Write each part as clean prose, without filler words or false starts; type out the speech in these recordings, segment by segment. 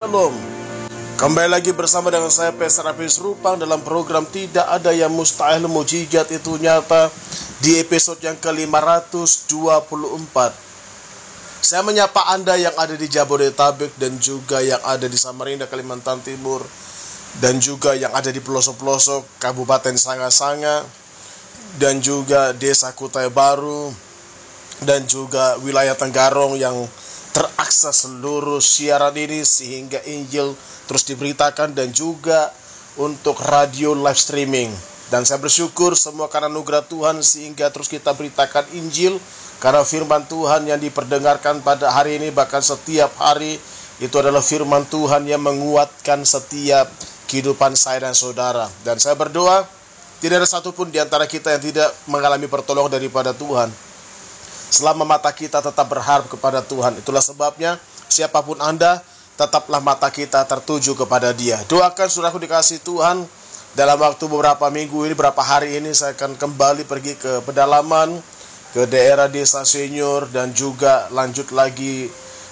Shalom. Kembali lagi bersama dengan saya Pastor Hafiz Rupang dalam program Tidak Ada Yang Mustahil, Mujizat Itu Nyata di episode yang ke-524. Saya menyapa Anda yang ada di Jabodetabek dan juga yang ada di Samarinda, Kalimantan Timur, dan juga yang ada di pelosok-pelosok Kabupaten Sanga-Sanga, dan juga Desa Kutai Baru, dan juga wilayah Tenggarong yang terakses seluruh siaran ini sehingga Injil terus diberitakan, dan juga untuk radio live streaming. Dan saya bersyukur semua karena anugerah Tuhan sehingga terus kita beritakan Injil, karena firman Tuhan yang diperdengarkan pada hari ini bahkan setiap hari itu adalah firman Tuhan yang menguatkan setiap kehidupan saya dan saudara. Dan saya berdoa tidak ada satupun di antara kita yang tidak mengalami pertolongan daripada Tuhan selama mata kita tetap berharap kepada Tuhan. Itulah sebabnya siapapun Anda, tetaplah mata kita tertuju kepada Dia. Doakan saudaraku dikasih Tuhan, dalam waktu beberapa minggu ini, beberapa hari ini saya akan kembali pergi ke pedalaman, ke daerah desa senior, dan juga lanjut lagi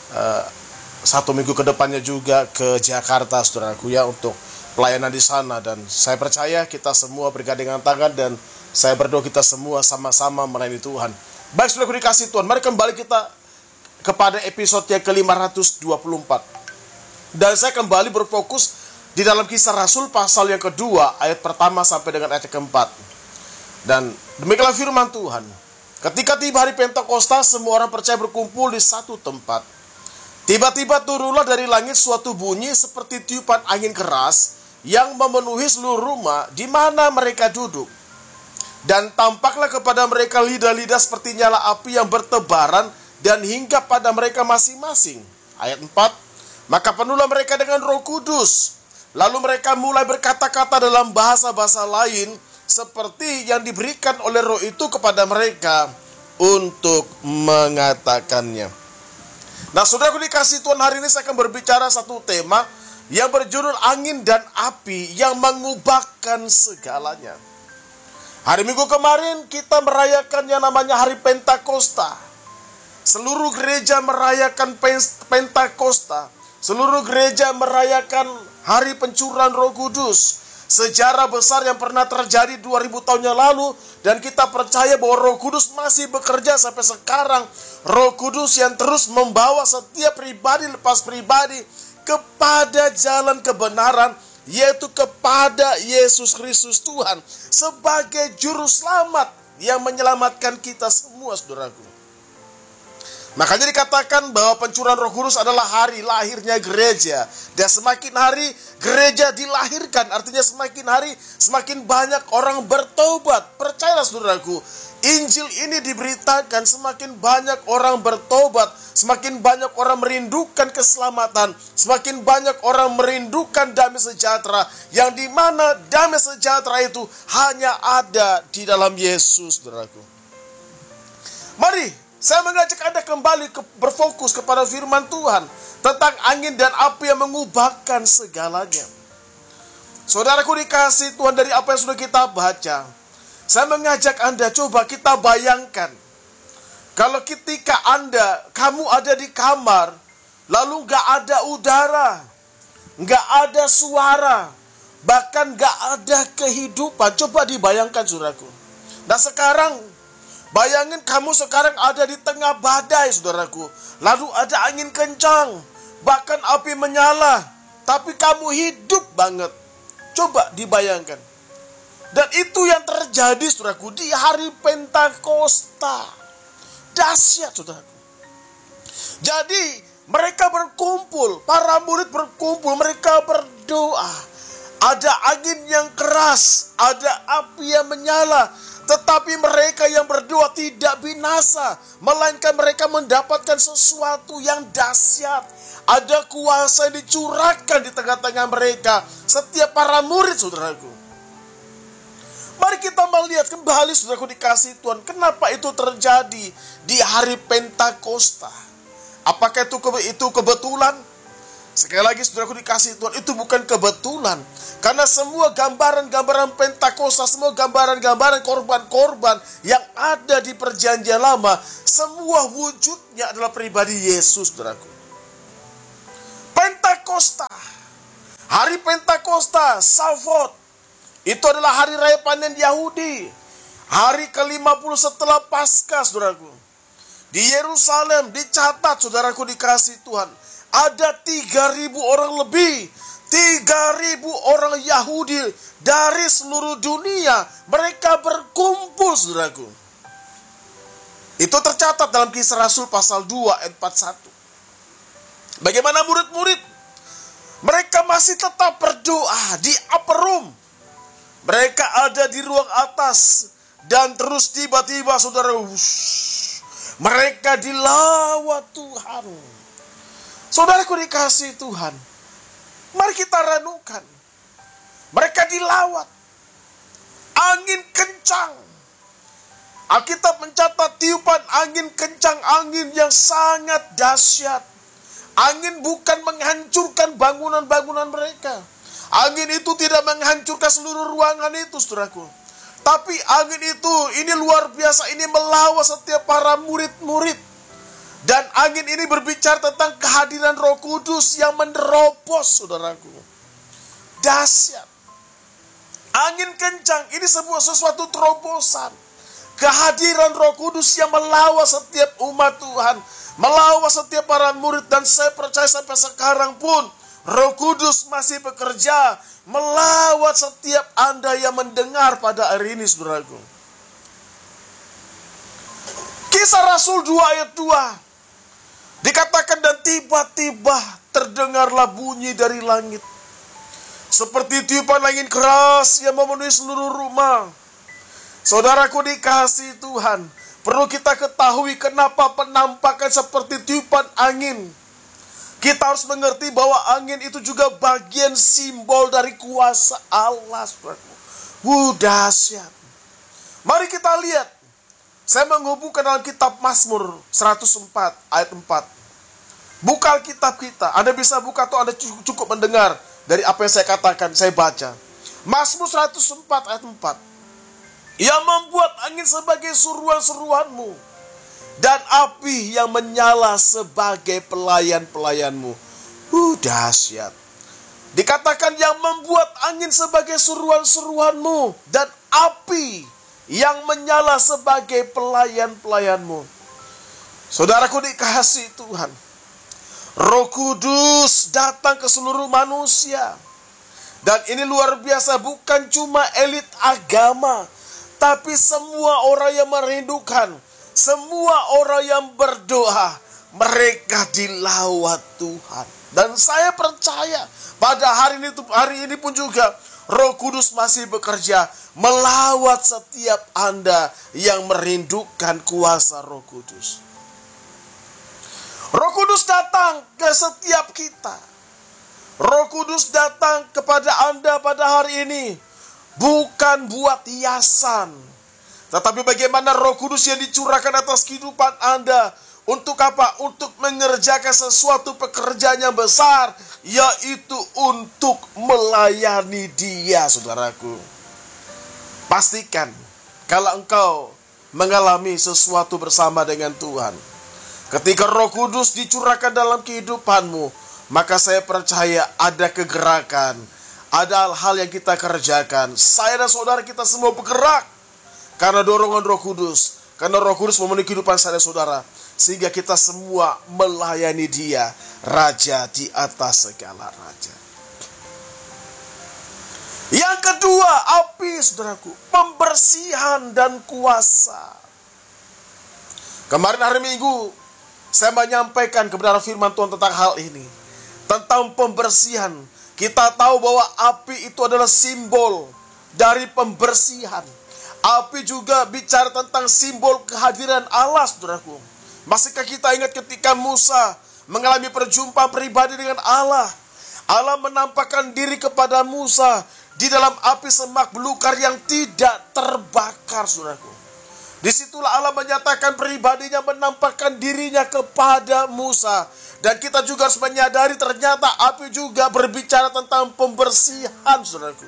1 minggu ke depannya juga ke Jakarta saudaraku ya, untuk pelayanan di sana. Dan saya percaya kita semua bergandengan tangan, dan saya berdoa kita semua sama-sama melayani Tuhan. Baik saudaraku dikasih Tuhan, mari kembali kita kepada episode yang ke-524. Dan saya kembali berfokus di dalam Kisah Rasul pasal yang kedua, ayat pertama sampai dengan ayat keempat. Dan demikianlah firman Tuhan. Ketika tiba hari Pentakosta, semua orang percaya berkumpul di satu tempat. Tiba-tiba turunlah dari langit suatu bunyi seperti tiupan angin keras yang memenuhi seluruh rumah di mana mereka duduk. Dan tampaklah kepada mereka lidah-lidah seperti nyala api yang bertebaran dan hinggap pada mereka masing-masing. Ayat 4. Maka penuhlah mereka dengan Roh Kudus. Lalu mereka mulai berkata-kata dalam bahasa-bahasa lain seperti yang diberikan oleh Roh itu kepada mereka untuk mengatakannya. Nah, saudaraku dikasih Tuhan, hari ini saya akan berbicara satu tema yang berjudul angin dan api yang mengubahkan segalanya. Hari Minggu kemarin kita merayakan yang namanya Hari Pentakosta. Seluruh gereja merayakan Pentakosta. Seluruh gereja merayakan Hari Pencurahan Roh Kudus. Sejarah besar yang pernah terjadi 2000 tahun yang lalu. Dan kita percaya bahwa Roh Kudus masih bekerja sampai sekarang. Roh Kudus yang terus membawa setiap pribadi lepas pribadi kepada jalan kebenaran, yaitu kepada Yesus Kristus Tuhan sebagai juru selamat yang menyelamatkan kita semua saudaraku. Makanya dikatakan bahwa pencurahan Roh Kudus adalah hari lahirnya gereja. Dan semakin hari gereja dilahirkan, artinya semakin hari semakin banyak orang bertobat. Percayalah saudaraku, Injil ini diberitakan, semakin banyak orang bertobat, semakin banyak orang merindukan keselamatan, semakin banyak orang merindukan damai sejahtera, yang dimana damai sejahtera itu hanya ada di dalam Yesus, saudaraku. Mari saya mengajak Anda kembali berfokus kepada firman Tuhan tentang angin dan api yang mengubahkan segalanya. Saudaraku dikasih Tuhan, dari apa yang sudah kita baca, saya mengajak Anda, coba kita bayangkan, kalau ketika kamu ada di kamar, lalu gak ada udara, gak ada suara, bahkan gak ada kehidupan. Coba dibayangkan saudaraku. Nah sekarang, bayangin kamu sekarang ada di tengah badai saudaraku. Lalu ada angin kencang, bahkan api menyala, tapi kamu hidup banget. Coba dibayangkan. Dan itu yang terjadi saudaraku di hari Pentakosta. Dahsyat saudaraku. Jadi mereka berkumpul, para murid berkumpul, mereka berdoa. Ada angin yang keras, ada api yang menyala, tetapi mereka yang berdoa tidak binasa, melainkan mereka mendapatkan sesuatu yang dahsyat. Ada kuasa yang dicurahkan di tengah-tengah mereka, setiap para murid saudaraku. Mari kita melihat kembali saudaraku dikasih Tuhan, kenapa itu terjadi di hari Pentakosta. Apakah itu kebetulan? Sekali lagi saudaraku dikasih Tuhan, itu bukan kebetulan. Karena semua gambaran-gambaran Pentakosta, semua gambaran-gambaran korban-korban yang ada di perjanjian lama, semua wujudnya adalah pribadi Yesus saudaraku. Pentakosta Hari Pentakosta, Shavuot, itu adalah hari raya panen Yahudi. Hari ke-50 setelah Paskah, saudaraku. Di Yerusalem dicatat, saudaraku dikasih Tuhan, ada 3.000 orang lebih. 3.000 orang Yahudi dari seluruh dunia. Mereka berkumpul, saudaraku. Itu tercatat dalam Kisah Rasul pasal 2 ayat 41. Bagaimana murid-murid? Mereka masih tetap berdoa di upper room. Mereka ada di ruang atas. Dan terus tiba-tiba, saudara, mereka dilawat Tuhan. Saudaraku dikasih Tuhan, mari kita renungkan. Mereka dilawat. Angin kencang. Alkitab mencatat tiupan angin kencang, angin yang sangat dahsyat. Angin bukan menghancurkan bangunan-bangunan mereka. Angin itu tidak menghancurkan seluruh ruangan itu, saudaraku. Tapi angin itu, ini luar biasa, ini melawan setiap para murid-murid. Dan angin ini berbicara tentang kehadiran Roh Kudus yang menerobos, saudaraku. Dahsyat. Angin kencang, ini sesuatu terobosan. Kehadiran Roh Kudus yang melawan setiap umat Tuhan, melawan setiap para murid. Dan saya percaya sampai sekarang pun Roh Kudus masih bekerja melawan setiap Anda yang mendengar pada hari ini, saudaraku. Kisah Rasul 2 ayat 2 dikatakan, dan tiba-tiba terdengarlah bunyi dari langit seperti tiupan angin keras yang memenuhi seluruh rumah. Saudaraku dikasihi Tuhan, perlu kita ketahui kenapa penampakan seperti tiupan angin. Kita harus mengerti bahwa angin itu juga bagian simbol dari kuasa Allah. Dahsyat. Mari kita lihat. Saya menghubungkan dalam kitab Mazmur 104 ayat 4. Buka Alkitab kita. Anda bisa buka atau Anda cukup mendengar dari apa yang saya katakan, saya baca. Mazmur 104 ayat 4. Ia membuat angin sebagai seruan-seruanmu, dan api yang menyala sebagai pelayan-pelayanmu. Dahsyat. Dikatakan yang membuat angin sebagai seruan-seruanmu, dan api yang menyala sebagai pelayan-pelayanmu. Saudaraku dikasihi Tuhan, Roh Kudus datang ke seluruh manusia. Dan ini luar biasa, bukan cuma elit agama, tapi semua orang yang merindukan, semua orang yang berdoa, mereka dilawat Tuhan. Dan saya percaya pada hari ini pun juga Roh Kudus masih bekerja melawat setiap Anda yang merindukan kuasa Roh Kudus. Roh Kudus datang ke setiap kita. Roh Kudus datang kepada Anda pada hari ini bukan buat hiasan, tetapi bagaimana Roh Kudus yang dicurahkan atas kehidupan Anda. Untuk apa? Untuk mengerjakan sesuatu pekerjaan yang besar, yaitu untuk melayani Dia, saudaraku. Pastikan kalau engkau mengalami sesuatu bersama dengan Tuhan, ketika Roh Kudus dicurahkan dalam kehidupanmu, maka saya percaya ada kegerakan, ada hal yang kita kerjakan. Saya dan saudara kita semua bergerak karena dorongan Roh Kudus. Karena Roh Kudus memenuhi kehidupan saya dan saudara, sehingga kita semua melayani Dia, Raja di atas segala raja. Yang kedua, api, saudaraku, pembersihan dan kuasa. Kemarin hari Minggu, saya menyampaikan kebenaran firman Tuhan tentang hal ini. Tentang pembersihan. Kita tahu bahwa api itu adalah simbol dari pembersihan. Api juga bicara tentang simbol kehadiran Allah, saudaraku. Masihkah kita ingat ketika Musa mengalami perjumpaan pribadi dengan Allah? Allah menampakkan diri kepada Musa di dalam api semak belukar yang tidak terbakar, saudaraku. Disitulah Allah menyatakan pribadinya, menampakkan dirinya kepada Musa. Dan kita juga harus menyadari ternyata api juga berbicara tentang pembersihan, saudaraku.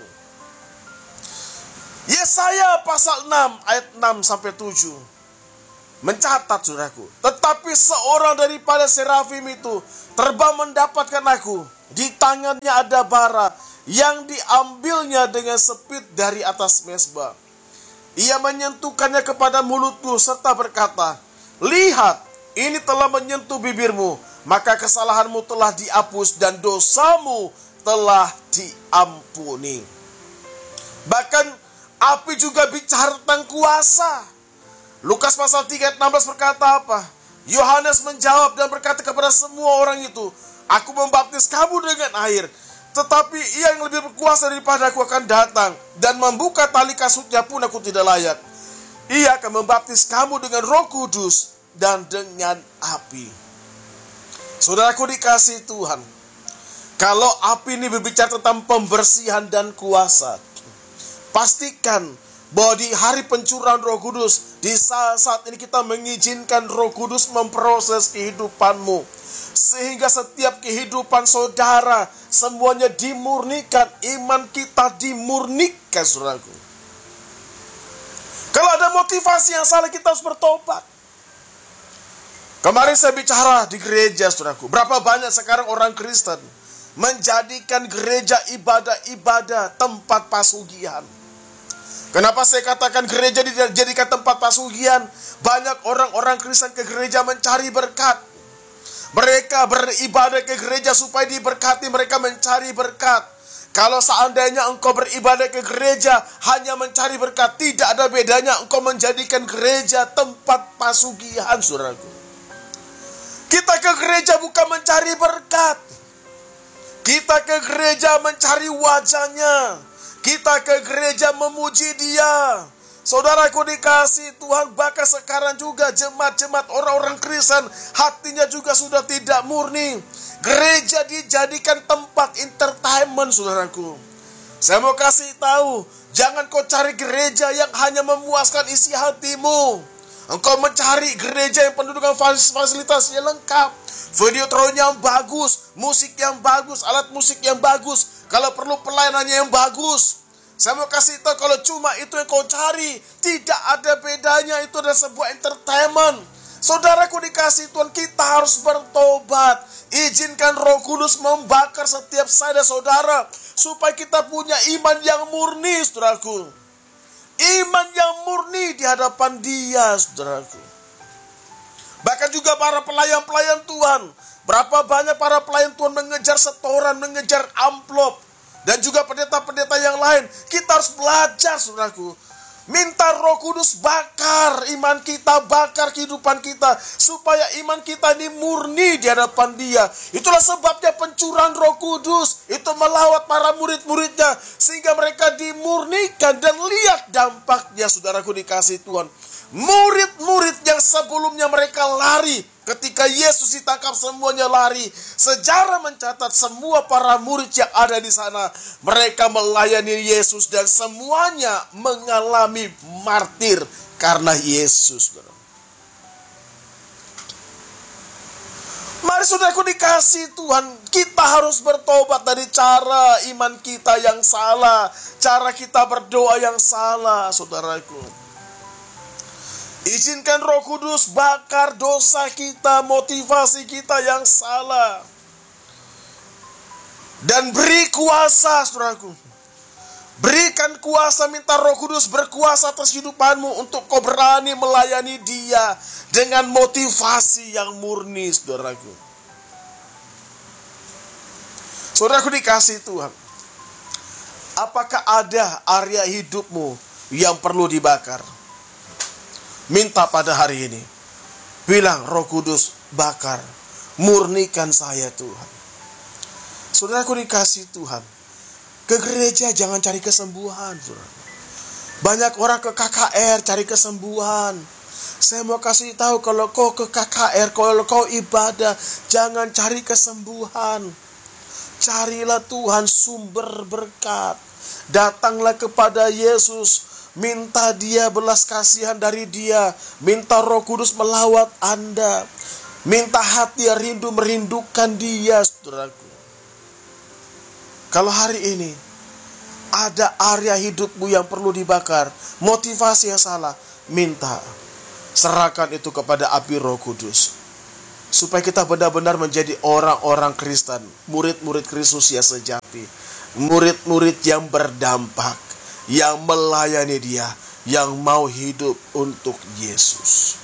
Yesaya pasal 6 ayat 6-7 mencatat, saudaraku, tetapi seorang daripada serafim itu terbang mendapatkan aku. Di tangannya ada bara yang diambilnya dengan sepit dari atas mezbah. Ia menyentuhkannya kepada mulutku serta berkata, lihat, ini telah menyentuh bibirmu, maka kesalahanmu telah dihapus dan dosamu telah diampuni. Bahkan api juga bicara tentang kuasa. Lukas pasal 3 ayat 16 berkata apa? Yohanes menjawab dan berkata kepada semua orang itu, aku membaptis kamu dengan air, tetapi ia yang lebih berkuasa daripada aku akan datang, dan membuka tali kasutnya pun aku tidak layak. Ia akan membaptis kamu dengan Roh Kudus dan dengan api. Saudaraku dikasihi Tuhan, kalau api ini berbicara tentang pembersihan dan kuasa, pastikan bahwa di hari pencurahan Roh Kudus, di saat ini kita mengizinkan Roh Kudus memproses kehidupanmu, sehingga setiap kehidupan saudara semuanya dimurnikan, iman kita dimurnikan, saudaraku. Kalau ada motivasi yang salah, kita harus bertobat. Kemarin saya bicara di gereja, saudaraku, berapa banyak sekarang orang Kristen menjadikan gereja ibadah-ibadah tempat pasugihan. Kenapa saya katakan gereja dijadikan tempat pasugihan? Banyak orang-orang Kristen ke gereja mencari berkat. Mereka beribadah ke gereja supaya diberkati, mereka mencari berkat. Kalau seandainya engkau beribadah ke gereja hanya mencari berkat, tidak ada bedanya engkau menjadikan gereja tempat pasugihan, saudaraku. Kita ke gereja bukan mencari berkat. Kita ke gereja mencari wajahnya. Kita ke gereja memuji Dia. Saudaraku dikasihi Tuhan, bahkan sekarang juga jemaat-jemaat orang-orang Kristen hatinya juga sudah tidak murni. Gereja dijadikan tempat entertainment, saudaraku. Saya mau kasih tahu, jangan kau cari gereja yang hanya memuaskan isi hatimu. Engkau mencari gereja yang penuh dengan fasilitasnya lengkap, videotron yang bagus, musik yang bagus, alat musik yang bagus, kalau perlu pelayanannya yang bagus. Saya mau kasih tahu, kalau cuma itu yang kau cari, tidak ada bedanya, itu adalah sebuah entertainment. Saudaraku dikasihi Tuhan, kita harus bertobat. Izinkan Roh Kudus membakar setiap saya dan saudara, supaya kita punya iman yang murni, saudaraku. Iman yang murni di hadapan Dia, saudaraku. Bahkan juga para pelayan-pelayan Tuhan. Berapa banyak para pelayan Tuhan mengejar setoran, mengejar amplop. Dan juga pendeta-pendeta yang lain. Kita harus belajar, saudaraku. Minta Roh Kudus bakar iman kita, bakar kehidupan kita, supaya iman kita ini murni di hadapan Dia. Itulah sebabnya pencurahan Roh Kudus itu melawat para murid-muridnya, sehingga mereka dimurnikan. Dan lihat dampaknya, saudaraku dikasihi Tuhan. Murid-murid yang sebelumnya mereka lari, ketika Yesus ditangkap semuanya lari. Sejarah mencatat semua para murid yang ada di sana, mereka melayani Yesus dan semuanya mengalami martir karena Yesus. Mari saudaraku dikasihi Tuhan, kita harus bertobat dari cara iman kita yang salah, cara kita berdoa yang salah, saudaraku. Izinkan Roh Kudus bakar dosa kita, motivasi kita yang salah. Dan beri kuasa, saudaraku. Berikan kuasa, minta Roh Kudus berkuasa atas kehidupanmu untuk kau berani melayani Dia dengan motivasi yang murni, saudaraku. Saudaraku dikasihi Tuhan, apakah ada area hidupmu yang perlu dibakar? Minta pada hari ini. Bilang, Roh Kudus bakar, murnikan saya Tuhan. Saudaraku dikasihi Tuhan, ke gereja jangan cari kesembuhan, saudara. Banyak orang ke KKR cari kesembuhan. Saya mau kasih tahu, kalau kau ke KKR, kalau kau ibadah, jangan cari kesembuhan. Carilah Tuhan sumber berkat. Datanglah kepada Yesus. Minta Dia belas kasihan dari Dia. Minta Roh Kudus melawat Anda. Minta hati yang rindu merindukan Dia, saudaraku. Kalau hari ini ada area hidupmu yang perlu dibakar, motivasi yang salah, minta. Serahkan itu kepada api Roh Kudus. supaya kita benar-benar menjadi orang-orang Kristen, murid-murid Kristus yang sejati, murid-murid yang berdampak, yang melayani Dia, yang mau hidup untuk Yesus.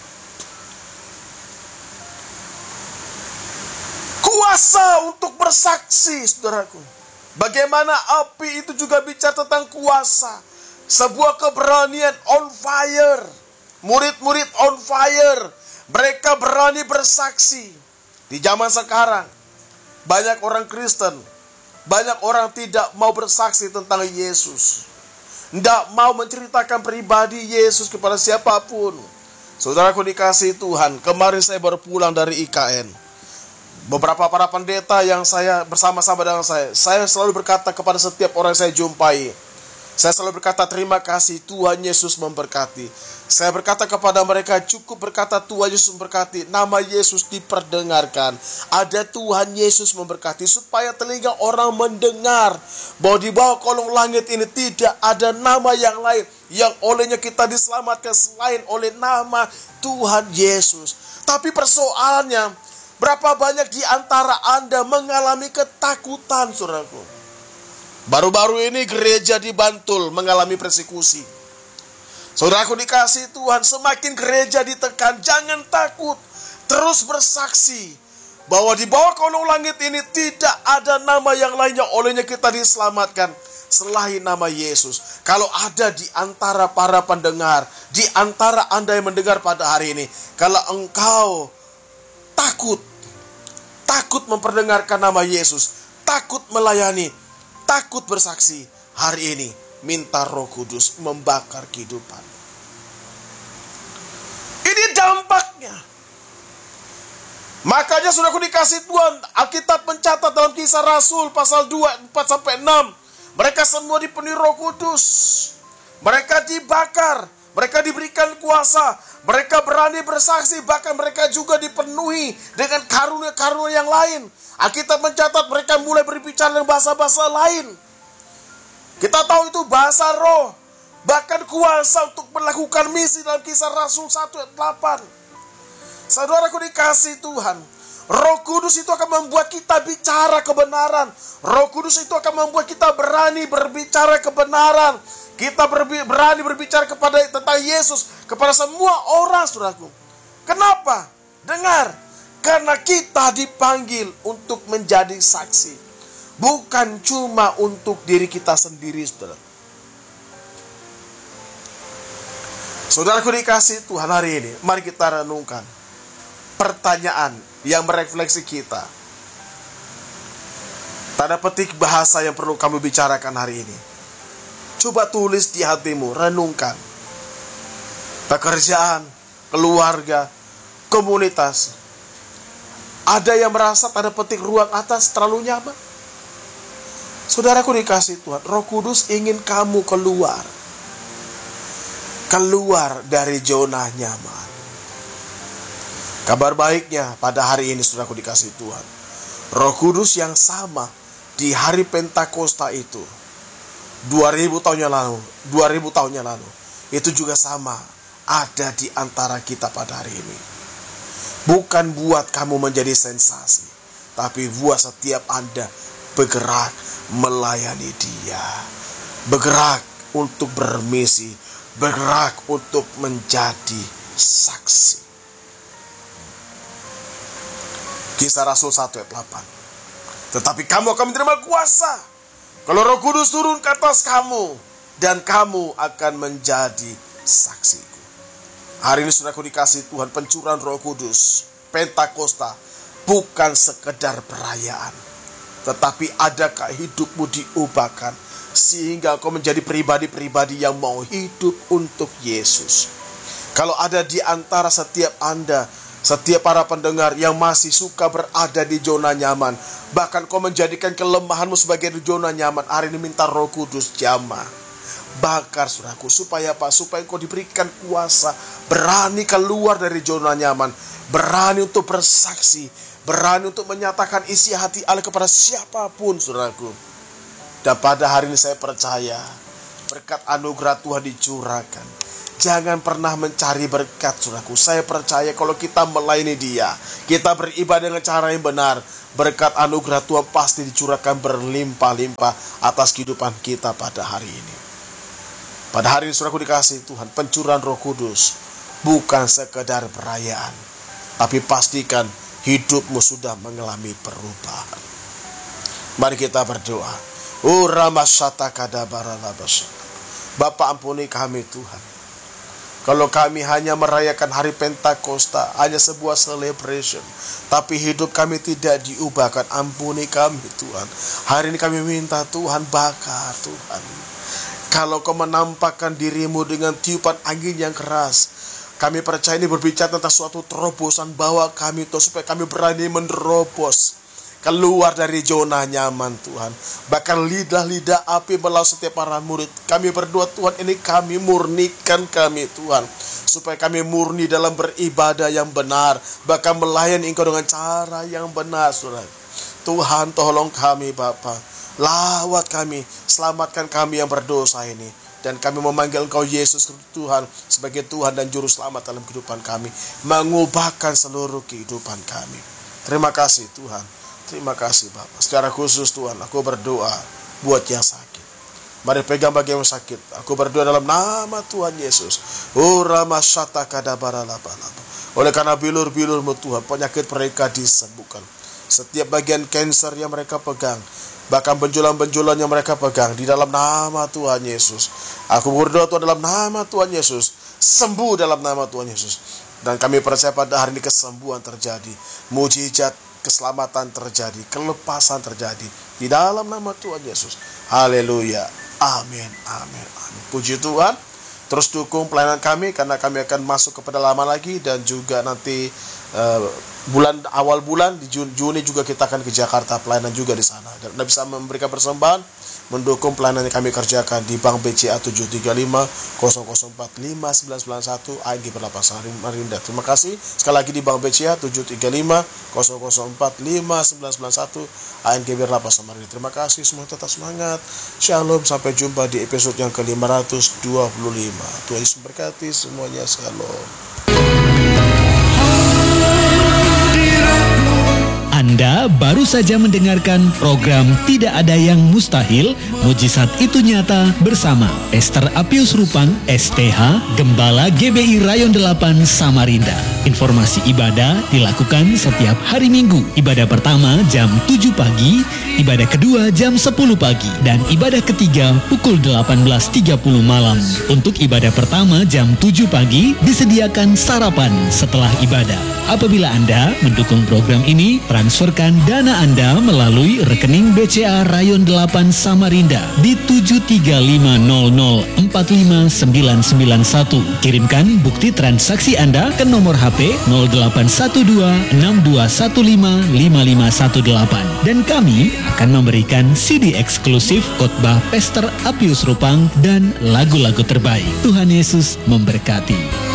Kuasa untuk bersaksi, saudaraku. Bagaimana api itu juga bicara tentang kuasa. Sebuah keberanian on fire. Murid-murid on fire. Mereka berani bersaksi. Di zaman sekarang, banyak orang Kristen, banyak orang tidak mau bersaksi tentang Yesus. Tidak mau menceritakan pribadi Yesus kepada siapapun. Saudaraku dikasihi Tuhan, kemarin saya baru pulang dari IKN. Beberapa para pendeta yang saya bersama-sama dengan saya selalu berkata kepada setiap orang yang saya jumpai, saya selalu berkata terima kasih, Tuhan Yesus memberkati. Saya berkata kepada mereka, cukup berkata Tuhan Yesus memberkati, nama Yesus diperdengarkan. Ada Tuhan Yesus memberkati, supaya telinga orang mendengar bahwa di bawah kolong langit ini tidak ada nama yang lain yang olehnya kita diselamatkan selain oleh nama Tuhan Yesus. Tapi persoalannya, berapa banyak di antara Anda mengalami ketakutan, saudaraku? Baru-baru ini gereja di Bantul mengalami persekusi. Saudaraku dikasihi Tuhan, semakin gereja ditekan, jangan takut. Terus bersaksi bahwa di bawah kolong langit ini tidak ada nama yang lainnya olehnya kita diselamatkan selain nama Yesus. Kalau ada di antara para pendengar, di antara Anda yang mendengar pada hari ini, kalau engkau takut memperdengarkan nama Yesus, takut melayani, takut bersaksi, hari ini minta Roh Kudus membakar kehidupan. Ini dampaknya. Makanya saudaraku dikasih Tuhan, Alkitab mencatat dalam Kisah Rasul pasal 2, 4-6, mereka semua dipenuhi Roh Kudus. Mereka dibakar, mereka diberikan kuasa, mereka berani bersaksi, bahkan mereka juga dipenuhi dengan karunia-karunia yang lain. Alkitab mencatat mereka mulai berbicara dengan bahasa-bahasa lain. Kita tahu itu bahasa roh. Bahkan kuasa untuk melakukan misi dalam Kisah Rasul 1 ayat 8. Saudaraku dikasih Tuhan, Roh Kudus itu akan membuat kita bicara kebenaran. Roh Kudus itu akan membuat kita berani berbicara kebenaran. Kita berani berbicara tentang Yesus kepada semua orang, saudaraku. Kenapa? Dengar. Karena kita dipanggil untuk menjadi saksi. Bukan cuma untuk diri kita sendiri, saudara. Saudaraku dikasih Tuhan, hari ini mari kita renungkan pertanyaan yang merefleksi kita. Tanda petik bahasa yang perlu kamu bicarakan hari ini. Coba tulis di hatimu, renungkan. Pekerjaan, keluarga, komunitas. Ada yang merasa tanda petik ruang atas terlalu nyaman. Saudaraku dikasih Tuhan, Roh Kudus ingin kamu keluar dari zona nyaman. Kabar baiknya pada hari ini, saudaraku dikasih Tuhan, Roh Kudus yang sama di hari Pentakosta itu 2000 tahun yang lalu itu juga sama ada di antara kita pada hari ini. Bukan buat kamu menjadi sensasi, tapi buat setiap Anda bergerak melayani Dia, bergerak untuk bermisi, bergerak untuk menjadi saksi. Kisah Rasul 1 ayat 8. Tetapi kamu akan menerima kuasa kalau Roh Kudus turun ke atas kamu, dan kamu akan menjadi saksiku. Hari ini saudaraku dikasih Tuhan, pencurahan Roh Kudus, Pentakosta, bukan sekedar perayaan. Tetapi adakah hidupmu diubahkan sehingga kau menjadi pribadi-pribadi yang mau hidup untuk Yesus? Kalau ada di antara setiap Anda, setiap para pendengar yang masih suka berada di zona nyaman, bahkan kau menjadikan kelemahanmu sebagai zona nyaman, hari ini minta Roh Kudus jamah. Bakar, saudaraku, supaya apa? Supaya kau diberikan kuasa, berani keluar dari zona nyaman, berani untuk bersaksi, berani untuk menyatakan isi hati Allah kepada siapapun, saudaraku. Dan pada hari ini saya percaya berkat anugerah Tuhan dicurahkan, Jangan pernah mencari berkat, saudaraku. Saya percaya kalau kita melayani Dia, kita beribadah dengan cara yang benar, berkat anugerah Tuhan pasti dicurahkan berlimpah-limpah atas kehidupan kita pada hari ini. Pada hari ini, saudaraku dikasihi Tuhan, pencurahan Roh Kudus bukan sekedar perayaan, tapi pastikan hidupmu sudah mengalami perubahan. Mari kita berdoa. Bapa, ampuni kami Tuhan. Kalau kami hanya merayakan hari Pentakosta, hanya sebuah celebration, tapi hidup kami tidak diubahkan, ampuni kami Tuhan. Hari ini kami minta Tuhan, bakar Tuhan. Kalau Kau menampakkan dirimu dengan tiupan angin yang keras, kami percaya ini berbicara tentang suatu terobosan bahwa kami Tuhan, supaya kami berani menerobos keluar dari zona nyaman Tuhan. Bahkan lidah-lidah api melawan setiap para murid. Kami berdoa Tuhan, ini kami murnikan kami Tuhan, supaya kami murni dalam beribadah yang benar, bahkan melayani Engkau dengan cara yang benar, Saudara. Tuhan, tolong kami Bapa, lawat kami, selamatkan kami yang berdosa ini. Dan kami memanggil Engkau Yesus Tuhan sebagai Tuhan dan Juru Selamat dalam kehidupan kami, mengubahkan seluruh kehidupan kami. Terima kasih Tuhan. Terima kasih Bapak. Secara khusus Tuhan, aku berdoa buat yang sakit. Mari pegang bagi yang sakit. Aku berdoa dalam nama Tuhan Yesus. Oleh karena bilur-bilur-Mu Tuhan, penyakit mereka disembuhkan. Setiap bagian kanker yang mereka pegang, bahkan benjolan-benjolan yang mereka pegang, di dalam nama Tuhan Yesus. Aku berdoa Tuhan dalam nama Tuhan Yesus. Sembuh dalam nama Tuhan Yesus. Dan kami percaya pada hari ini kesembuhan terjadi. Mujizat, keselamatan terjadi, kelepasan terjadi di dalam nama Tuhan Yesus. Haleluya. Amin. Amin. Amin. Puji Tuhan. Terus dukung pelayanan kami, karena kami akan masuk ke pedalaman lagi, dan juga nanti awal bulan di Juni juga kita akan ke Jakarta, pelayanan juga di sana. Dan Anda bisa memberikan persembahan, mendukung pelayanan yang kami kerjakan di Bank BCA 735-0045-991 ANG Berlapa Samarinda. Terima kasih sekali lagi di Bank BCA 735-0045-991 ANG Berlapa Samarinda. Terima kasih, semua tetap semangat. Shalom, sampai jumpa di episode yang ke-525. Tuhan Yesus berkati semuanya. Shalom. Anda baru saja mendengarkan program Tidak Ada Yang Mustahil, Mujizat Itu Nyata bersama Pastor Apius Rupang, STH, Gembala GBI Rayon 8 Samarinda. Informasi ibadah dilakukan setiap hari Minggu. Ibadah pertama jam 7 pagi, ibadah kedua jam 10 pagi, dan ibadah ketiga pukul 18.30 malam. Untuk ibadah pertama jam 7 pagi disediakan sarapan setelah ibadah. Apabila Anda mendukung program ini, transferkan dana Anda melalui rekening BCA Rayon 8 Samarinda di 73500459991. Kirimkan bukti transaksi Anda ke nomor HP 081262155518, dan kami akan memberikan CD eksklusif khotbah Pastor Apius Rupang dan lagu-lagu terbaik. Tuhan Yesus memberkati.